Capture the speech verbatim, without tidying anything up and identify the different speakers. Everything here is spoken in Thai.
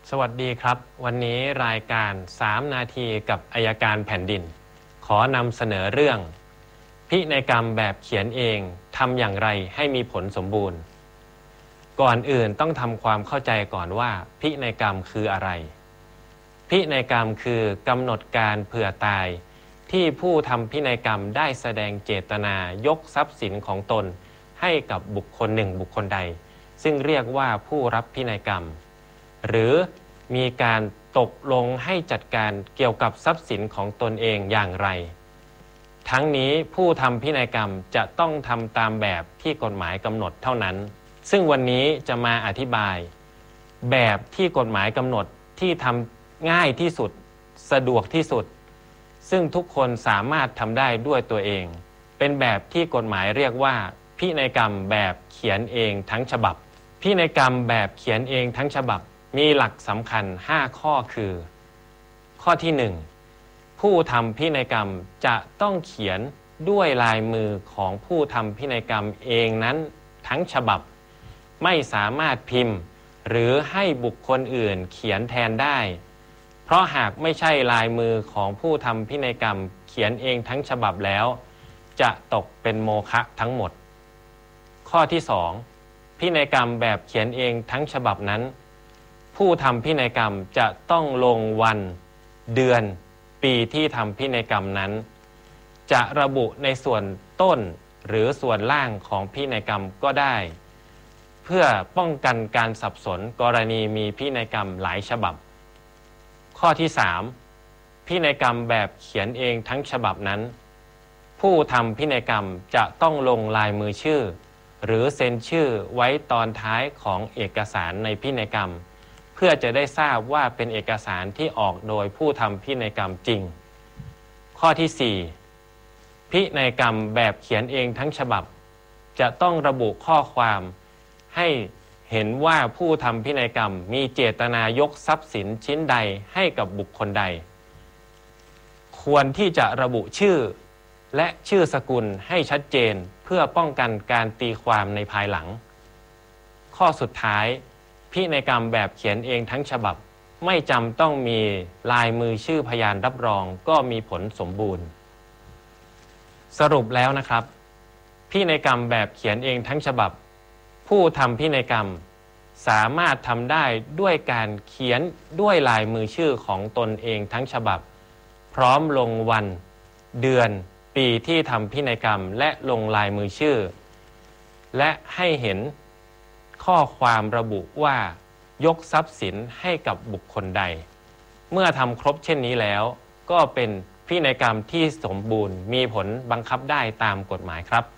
Speaker 1: สวัสดีครับวันนี้รายการสามนาทีกับอัยการแผ่นดินขอนำเสนอเรื่องพินัยกรรมแบบเขียนเองทำอย่างไรให้มีผลสมบูรณ์ก่อนอื่นต้องทำความเข้าใจก่อนว่าพินัยกรรมคืออะไรพินัยกรรมคือกำหนดการเผื่อตายที่ผู้ทำพินัยกรรมได้แสดงเจตนายกทรัพย์สินของตนให้กับบุคคลหนึ่งบุคคลใดซึ่งเรียกว่าผู้รับพินัยกรรมหรือมีการตกลงให้จัดการเกี่ยวกับทรัพย์สินของตนเองอย่างไรทั้งนี้ผู้ทำพินัยกรรมจะต้องทำตามแบบที่กฎหมายกำหนดเท่านั้นซึ่งวันนี้จะมาอธิบายแบบที่กฎหมายกำหนดที่ทำง่ายที่สุดสะดวกที่สุดซึ่งทุกคนสามารถทำได้ด้วยตัวเองเป็นแบบที่กฎหมายเรียกว่าพินัยกรรมแบบเขียนเองทั้งฉบับพินัยกรรมแบบเขียนเองทั้งฉบับมีหลักสำคัญห้าข้อคือข้อที่หนึ่งผู้ทำพินัยกรรมจะต้องเขียนด้วยลายมือของผู้ทำพินัยกรรมเองนั้นทั้งฉบับไม่สามารถพิมพ์หรือให้บุคคลอื่นเขียนแทนได้เพราะหากไม่ใช่ลายมือของผู้ทำพินัยกรรมเขียนเองทั้งฉบับแล้วจะตกเป็นโมฆะทั้งหมดข้อที่สองพินัยกรรมแบบเขียนเองทั้งฉบับนั้นผู้ทำพินัยกรรมจะต้องลงวันเดือนปีที่ทำพินัยกรรมนั้นจะระบุในส่วนต้นหรือส่วนล่างของพินัยกรรมก็ได้เพื่อป้องกันการสับสนกรณีมีพินัยกรรมหลายฉบับข้อที่สามพินัยกรรมแบบเขียนเองทั้งฉบับนั้นผู้ทำพินัยกรรมจะต้องลงลายมือชื่อหรือเซ็นชื่อไว้ตอนท้ายของเอกสารในพินัยกรรมเพื่อจะได้ทราบว่าเป็นเอกสารที่ออกโดยผู้ทำพินัยกรรมจริงข้อที่สี่พินัยกรรมแบบเขียนเองทั้งฉบับจะต้องระบุข้อความให้เห็นว่าผู้ทำพินัยกรรมมีเจตนายกทรัพย์สินชิ้นใดให้กับบุคคลใดควรที่จะระบุชื่อและชื่อสกุลให้ชัดเจนเพื่อป้องกันการตีความในภายหลังข้อสุดท้ายพินัยกรรมแบบเขียนเองทั้งฉบับไม่จำต้องมีลายมือชื่อพยานรับรองก็มีผลสมบูรณ์สรุปแล้วนะครับพินัยกรรมแบบเขียนเองทั้งฉบับผู้ทำพินัยกรรมสามารถทำได้ด้วยการเขียนด้วยลายมือชื่อของตนเองทั้งฉบับพร้อมลงวันเดือนปีที่ทำพินัยกรรมและลงลายมือชื่อและให้เห็นข้อความระบุว่ายกทรัพย์สินให้กับบุคคลใดเมื่อทำครบเช่นนี้แล้วก็เป็นพินัยกรรมที่สมบูรณ์มีผลบังคับได้ตามกฎหมายครับ